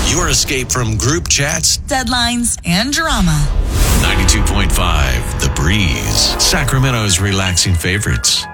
Your escape from group chats, deadlines, and drama. 92.5 The Breeze, Sacramento's relaxing favorites.